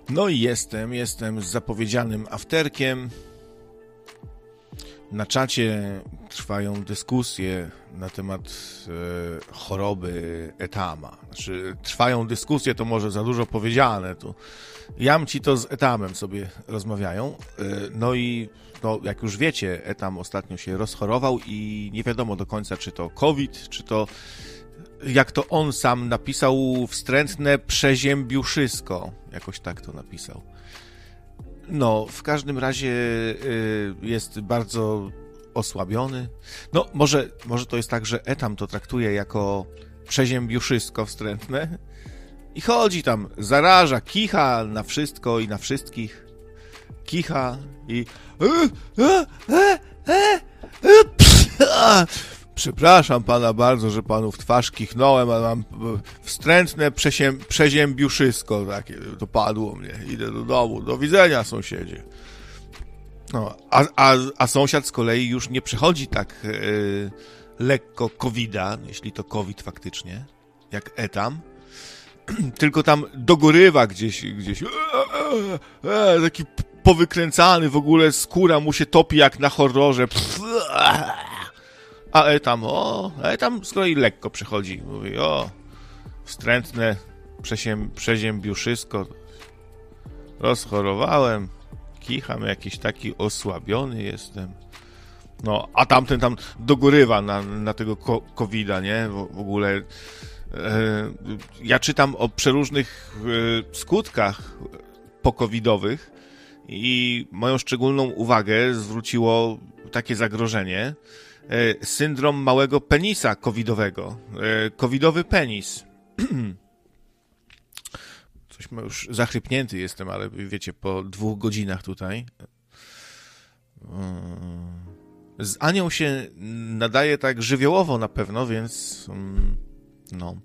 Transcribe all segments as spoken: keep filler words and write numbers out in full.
No i jestem, jestem z zapowiedzianym afterkiem. Na czacie trwają dyskusje na temat e, choroby Etama. Znaczy, trwają dyskusje, to może za dużo powiedziane. Tu Jamci to z Etamem sobie rozmawiają. E, no i no, jak już wiecie, Etam ostatnio się rozchorował i nie wiadomo do końca, czy to COVID, czy to, jak to on sam napisał, wstrętne przeziębiuszysko. Jakoś tak to napisał. No, w każdym razie y, jest bardzo osłabiony. No, może, może to jest tak, że Etam to traktuje jako przeziębiuszysko wstrętne i chodzi tam, zaraża, kicha na wszystko i na wszystkich. Kicha i... Przepraszam pana bardzo, że panu w twarz kichnąłem, ale mam wstrętne przesiem, przeziębiuszysko takie, to padło mnie. Idę do domu, do widzenia sąsiedzie. No, a, a, a sąsiad z kolei już nie przechodzi tak yy, lekko kowida, jeśli to COVID faktycznie, jak Etam, tylko tam dogorywa gdzieś, gdzieś e, e, e, taki powykręcany w ogóle, skóra mu się topi jak na horrorze. Pff, a Etam, o, Etam z kolei lekko przychodzi. Mówi, o, wstrętne przesiem, przeziębiuszysko, rozchorowałem, kicham, jakiś taki osłabiony jestem. No, a tamten tam dogorywa na, na tego ko- kowida, nie? W, w ogóle e, ja czytam o przeróżnych e, skutkach pokowidowych i moją szczególną uwagę zwróciło takie zagrożenie, syndrom małego penisa covidowego. Covidowy penis. Coś ma już zachrypnięty jestem, ale wiecie, po dwóch godzinach tutaj. Z Anią się nadaje tak żywiołowo na pewno, więc no.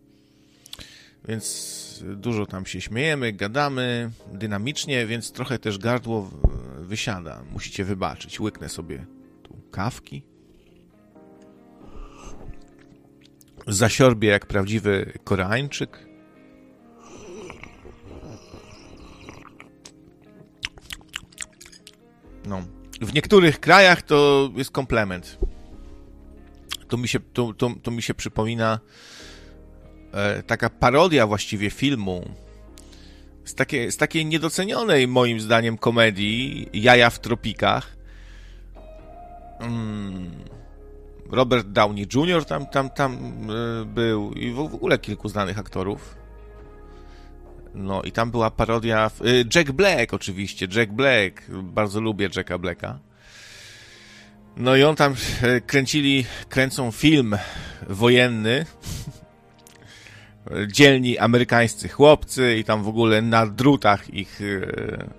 Więc dużo tam się śmiejemy, gadamy dynamicznie, więc trochę też gardło wysiada. Musicie wybaczyć. Łyknę sobie tu kawki. Zasiorbie jak prawdziwy Koreańczyk. No. W niektórych krajach to jest komplement. To mi się, to, to, to mi się przypomina e, taka parodia właściwie filmu z, takie, z takiej niedocenionej moim zdaniem komedii Jaja w tropikach. Mm. Robert Downey junior tam, tam, tam y, był i w, w ogóle kilku znanych aktorów. No i tam była parodia... Y, Jack Black oczywiście, Jack Black. Bardzo lubię Jacka Blacka. No i on tam y, kręcili, kręcą film wojenny. Dzielni amerykańscy chłopcy i tam w ogóle na drutach ich... Y,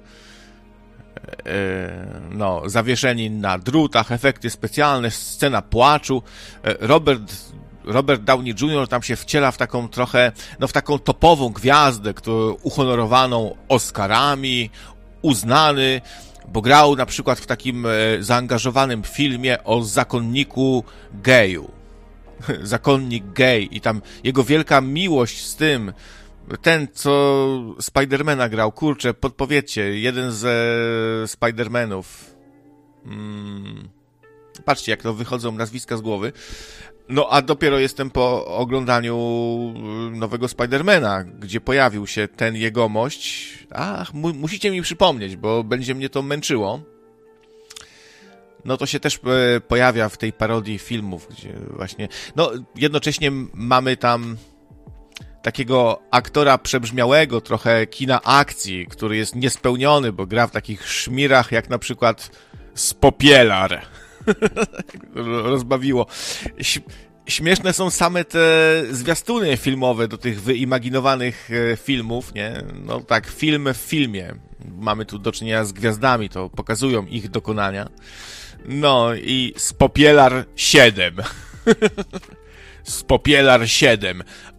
no, zawieszeni na drutach, efekty specjalne, scena płaczu. Robert, Robert Downey junior tam się wciela w taką trochę, no w taką topową gwiazdę, którą uhonorowaną Oscarami, uznany, bo grał na przykład w takim zaangażowanym filmie o zakonniku geju. Zakonnik gej i tam jego wielka miłość z tym, ten, co Spidermana grał, kurczę, podpowiedzcie, jeden ze Spidermanów. Hmm. Patrzcie, jak to wychodzą nazwiska z głowy. No, a dopiero jestem po oglądaniu nowego Spidermana, gdzie pojawił się ten jegomość. Ach, mu- musicie mi przypomnieć, bo będzie mnie to męczyło. No, to się też e, pojawia w tej parodii filmów, gdzie właśnie... No, jednocześnie mamy tam... takiego aktora przebrzmiałego, trochę kina akcji, który jest niespełniony, bo gra w takich szmirach jak na przykład Spopielar. Rozbawiło. Śmieszne są same te zwiastuny filmowe do tych wyimaginowanych filmów, nie? No tak, film w filmie. Mamy tu do czynienia z gwiazdami, to pokazują ich dokonania. No i Spopielar siedem. Spopielar siedem.